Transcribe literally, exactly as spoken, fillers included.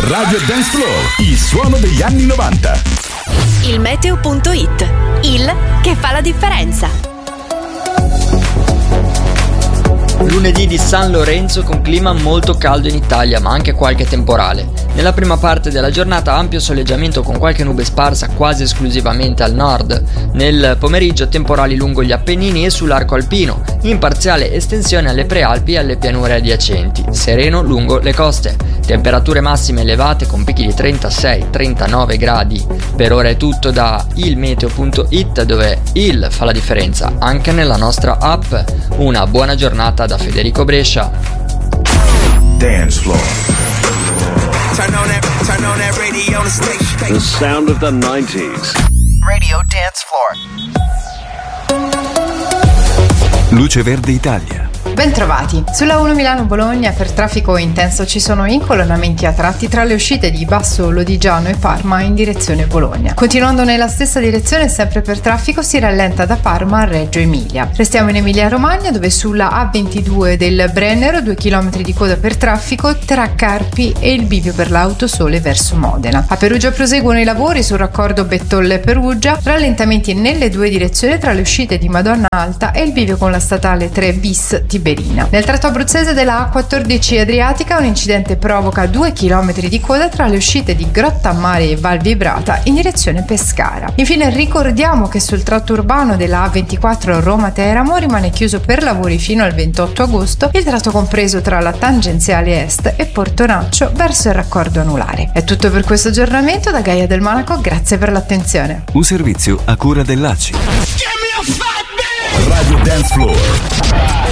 Radio Dance Floor, il suono degli anni novanta. Il meteo punto it, il che fa la differenza. Lunedì di San Lorenzo con clima molto caldo in Italia, ma anche qualche temporale. Nella prima parte della giornata ampio soleggiamento con qualche nube sparsa quasi esclusivamente al nord. Nel pomeriggio temporali lungo gli Appennini e sull'arco alpino, in parziale estensione alle prealpi e alle pianure adiacenti, sereno lungo le coste. Temperature massime elevate con picchi di trentasei trentanove gradi. Per ora è tutto da il meteo punto it, dove il fa la differenza anche nella nostra app. Una buona giornata da Federico Brescia. Dance Floor. Turn on that, turn on that radio station. The sound of the nineties. Radio Dance Floor. Luce Verde Italia. Bentrovati. Sulla uno Milano-Bologna per traffico intenso ci sono incolonnamenti a tratti tra le uscite di Basso Lodigiano e Parma in direzione Bologna. Continuando nella stessa direzione, sempre per traffico, si rallenta da Parma a Reggio Emilia. Restiamo in Emilia-Romagna, dove sulla A ventidue del Brennero due chilometri di coda per traffico tra Carpi e il bivio per l'Autosole verso Modena. A Perugia proseguono i lavori sul raccordo Bettolle-Perugia, rallentamenti nelle due direzioni tra le uscite di Madonna Alta e il bivio con la statale tre bis Tiberina. Nel tratto abruzzese della A quattordici Adriatica un incidente provoca due chilometri di coda tra le uscite di Grottammare e Val Vibrata in direzione Pescara. Infine ricordiamo che sul tratto urbano della A ventiquattro Roma-Teramo rimane chiuso per lavori fino al ventotto agosto il tratto compreso tra la tangenziale est e Portonaccio verso il raccordo anulare. È tutto per questo aggiornamento da Gaia del Monaco, grazie per l'attenzione. Un servizio a cura dell'A C I. Radio Dance Floor.